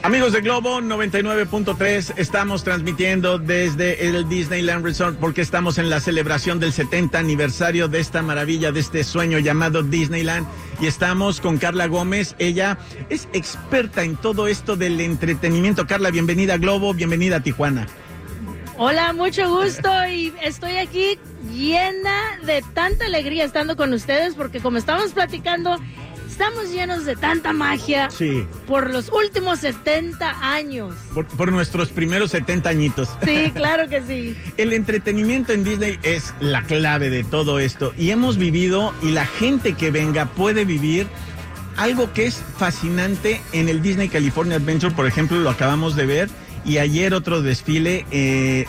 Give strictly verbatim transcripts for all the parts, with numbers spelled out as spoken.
Amigos de Globo noventa y nueve punto tres, estamos transmitiendo desde el Disneyland Resort porque estamos en la celebración del setenta aniversario de esta maravilla, de este sueño llamado Disneyland, y estamos con Carla Gómez. Ella es experta en todo esto del entretenimiento. Carla, bienvenida a Globo, bienvenida a Tijuana. Hola, mucho gusto, y estoy aquí llena de tanta alegría estando con ustedes porque, como estamos platicando, estamos llenos de tanta magia. Sí. Por los últimos setenta años. Por, por nuestros primeros setenta añitos. Sí, claro que sí. El entretenimiento en Disney es la clave de todo esto, y hemos vivido, y la gente que venga puede vivir algo que es fascinante en el Disney California Adventure. Por ejemplo, lo acabamos de ver, y ayer otro desfile eh,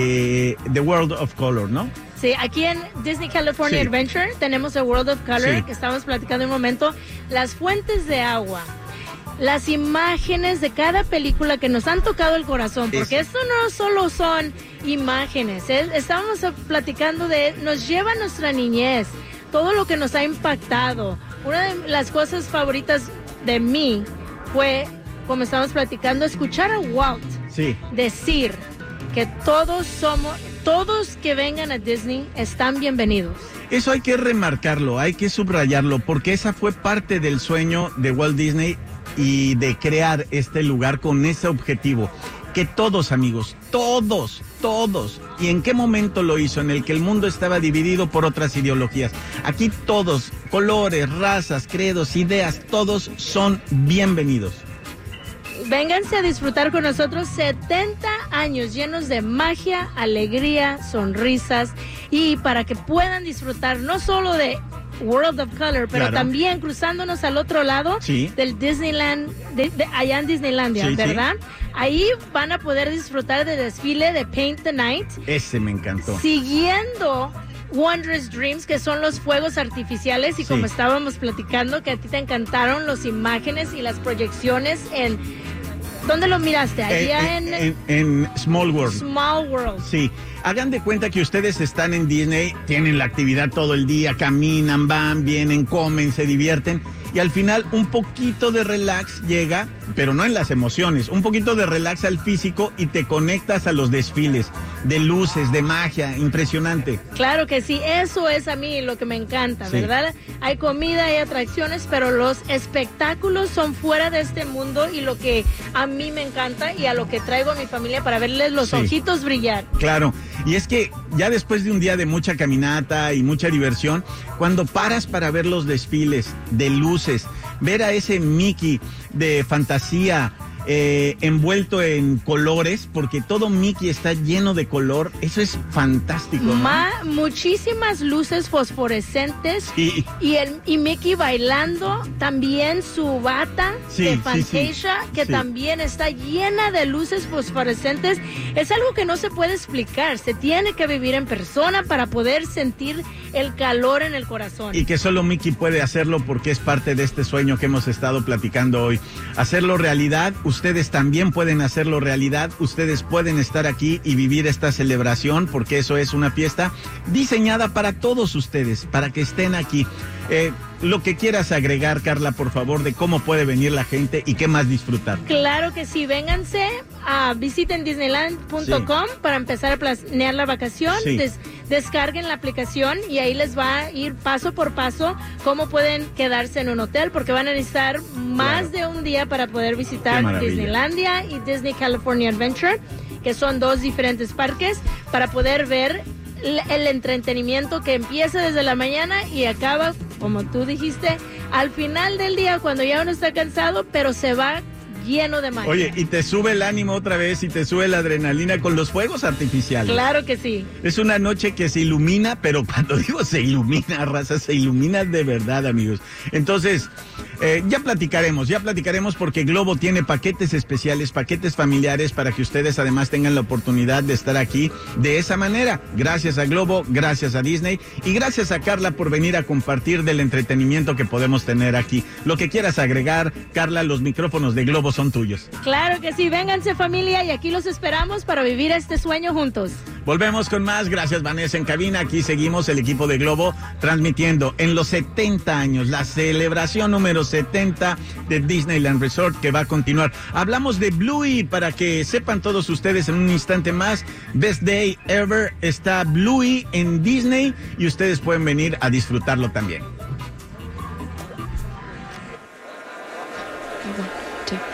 de The World of Color, ¿no? Sí, aquí en Disney California Sí. Adventure tenemos el World of Color, Sí. que estamos platicando un momento, las fuentes de agua, las imágenes de cada película que nos han tocado el corazón, porque Eso. esto no solo son imágenes, ¿eh? Estamos platicando de, nos lleva a nuestra niñez, todo lo que nos ha impactado. Una de las cosas favoritas de mí fue, como estamos platicando, escuchar a Walt Sí. decir que todos somos, todos que vengan a Disney están bienvenidos. Eso hay que remarcarlo, hay que subrayarlo, porque esa fue parte del sueño de Walt Disney y de crear este lugar con ese objetivo. Que todos, amigos, todos, todos, ¿y en qué momento lo hizo? En el que el mundo estaba dividido por otras ideologías. Aquí todos, colores, razas, credos, ideas, todos son bienvenidos. Vénganse a disfrutar con nosotros setenta años llenos de magia, alegría, sonrisas, y para que puedan disfrutar no solo de World of Color, pero Claro. también cruzándonos al otro lado Sí. del Disneyland, de, de, allá en Disneylandia, Sí, ¿verdad? Ahí van a poder disfrutar del desfile de Paint the Night, Ese me encantó. siguiendo Wondrous Dreams, que son los fuegos artificiales, y Sí. como estábamos platicando, que a ti te encantaron las imágenes y las proyecciones en... ¿Dónde lo miraste? Allá Eh, en, en, en Small World. Small World. Sí, hagan de cuenta que ustedes están en Disney, tienen la actividad todo el día, caminan, van, vienen, comen, se divierten, y al final un poquito de relax llega, pero no en las emociones, un poquito de relax al físico, y te conectas a los desfiles de luces, de magia, impresionante. Claro que sí, eso es a mí lo que me encanta, Sí. ¿verdad? Hay comida, hay atracciones, pero los espectáculos son fuera de este mundo, y lo que a mí me encanta y a lo que traigo a mi familia para verles los Sí. ojitos brillar. Claro, y es que ya después de un día de mucha caminata y mucha diversión, cuando paras para ver los desfiles de luces, ver a ese Mickey de fantasía eh, envuelto en colores, porque todo Mickey está lleno de color, eso es fantástico, ¿no? Ma- muchísimas luces fosforescentes, Y, y, el, y Mickey bailando, también su bata Sí, de sí, Fantasia, sí, que sí. también está llena de luces fosforescentes. Es algo que no se puede explicar, se tiene que vivir en persona para poder sentir el calor en el corazón. y que solo Mickey puede hacerlo, porque es parte de este sueño que hemos estado platicando hoy. Hacerlo realidad, ustedes también pueden hacerlo realidad, ustedes pueden estar aquí y vivir esta celebración, porque eso es una fiesta diseñada para todos ustedes, para que estén aquí. Eh, lo que quieras agregar, Carla, por favor, de cómo puede venir la gente y qué más disfrutar. Claro que sí, vénganse, a visiten disneyland punto com para empezar a planear la vacación. Sí. Des- descarguen la aplicación y ahí les va a ir paso por paso cómo pueden quedarse en un hotel, porque van a necesitar más Claro. de un día para poder Qué visitar maravilla. Disneylandia y Disney California Adventure, que son dos diferentes parques, para poder ver el, el entretenimiento que empieza desde la mañana y acaba, como tú dijiste, al final del día, cuando ya uno está cansado, pero se va lleno de magia. Oye, y te sube el ánimo otra vez, y te sube la adrenalina con los fuegos artificiales. Claro que sí. Es una noche que se ilumina, pero cuando digo se ilumina, raza, se ilumina de verdad, amigos. Entonces, eh, ya platicaremos, ya platicaremos, porque Globo tiene paquetes especiales, paquetes familiares, para que ustedes además tengan la oportunidad de estar aquí de esa manera. Gracias a Globo, gracias a Disney, y gracias a Carla por venir a compartir del entretenimiento que podemos tener aquí. Lo que quieras agregar, Carla, los micrófonos de Globo son tuyos. Claro que sí, vénganse familia, y aquí los esperamos para vivir este sueño juntos. Volvemos con más. Gracias, Vanessa, en cabina. Aquí seguimos el equipo de Globo transmitiendo en los setenta años, la celebración número setenta de Disneyland Resort, que va a continuar. Hablamos de Bluey para que sepan todos ustedes en un instante más. Best Day Ever está Bluey en Disney y ustedes pueden venir a disfrutarlo también.